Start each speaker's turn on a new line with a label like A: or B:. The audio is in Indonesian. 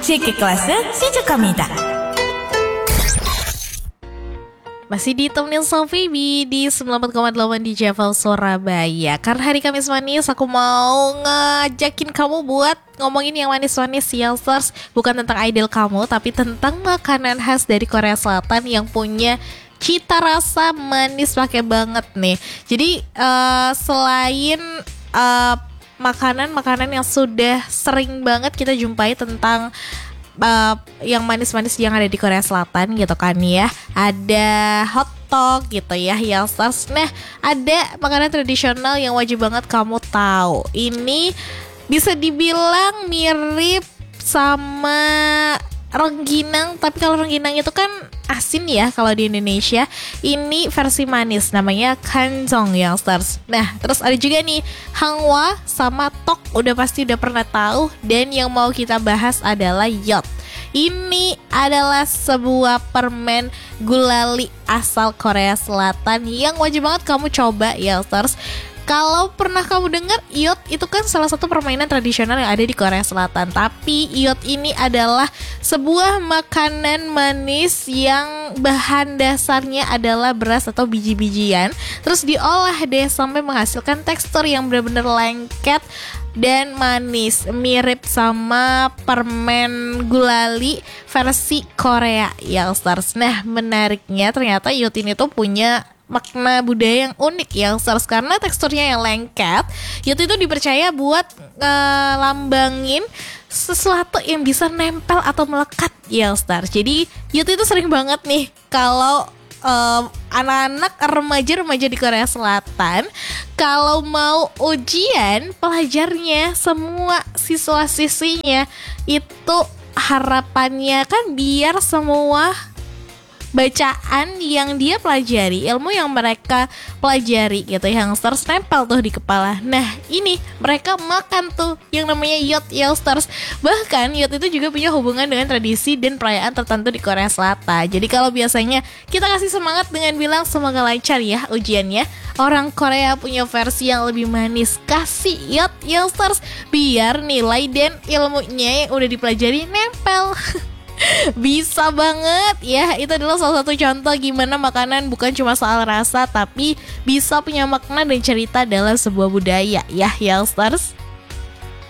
A: Cek kelas Shizukamida. Masih ditemenin Sofibi di 94,8 di Java Surabaya. Karena hari Kamis manis, aku mau ngajakin kamu buat ngomongin yang manis-manis Youngsters. Bukan tentang idol kamu, tapi tentang makanan khas dari Korea Selatan yang punya cita rasa manis pakai banget nih. Jadi selain makanan-makanan yang sudah sering banget kita jumpai tentang yang manis-manis yang ada di Korea Selatan gitu kan ya, ada hotdog gitu ya Youngsters. Nah, ada makanan tradisional yang wajib banget kamu tahu. Ini bisa dibilang mirip sama rengginang, tapi kalau rengginang itu kan asin ya kalau di Indonesia. Ini versi manis, namanya kanjong Youngsters. Nah, terus ada juga nih hangwa sama tok, udah pasti udah pernah tahu. Dan yang mau kita bahas adalah yot. Ini adalah sebuah permen gulali asal Korea Selatan yang wajib banget kamu coba Youngsters. Kalau pernah kamu dengar, yot itu kan salah satu permainan tradisional yang ada di Korea Selatan. Tapi yot ini adalah sebuah makanan manis yang bahan dasarnya adalah beras atau biji-bijian. Terus diolah deh sampai menghasilkan tekstur yang benar-benar lengket dan manis, mirip sama permen gulali versi Korea Youngsters. Nah, menariknya ternyata yot ini tuh punya makna budaya yang unik Youngsters, karena teksturnya yang lengket. Yot itu dipercaya buat lambangin sesuatu yang bisa nempel atau melekat Youngsters. Jadi yot itu sering banget nih kalau anak-anak remaja-remaja di Korea Selatan kalau mau ujian, pelajarnya semua siswa-siswinya itu harapannya kan biar semua bacaan yang dia pelajari, ilmu yang mereka pelajari gitu Youngsters nempel tuh di kepala. Nah, ini mereka makan tuh yang namanya yot Youngsters. Bahkan yot itu juga punya hubungan dengan tradisi dan perayaan tertentu di Korea Selatan. Jadi kalau biasanya kita kasih semangat dengan bilang semoga lancar ya ujiannya, orang Korea punya versi yang lebih manis, kasih yot Youngsters biar nilai dan ilmunya yang udah dipelajari nempel. Bisa banget ya. Itu adalah salah satu contoh gimana makanan bukan cuma soal rasa, tapi bisa punya makna dan cerita dalam sebuah budaya ya Youngsters.